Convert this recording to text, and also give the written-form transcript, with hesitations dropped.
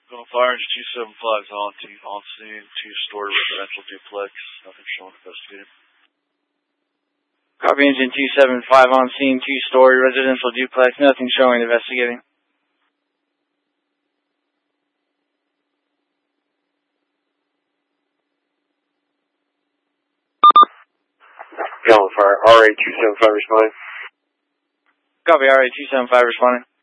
Going fire engine 275's on scene, two-story residential duplex. Nothing showing investigated. Copy engine 275 on scene, two-story residential duplex. Nothing showing investigating. Going fire RA 275 responding. Copy RA 275 responding.